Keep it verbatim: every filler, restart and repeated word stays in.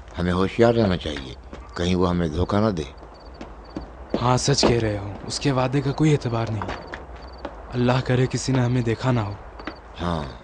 हमें होशियार रहना चाहिए, कहीं वो हमें धोखा ना दे। हाँ सच कह रहे हो, उसके वादे का कोई एतबार नहीं। अल्लाह करे किसी ने हमें देखा ना हो। हाँ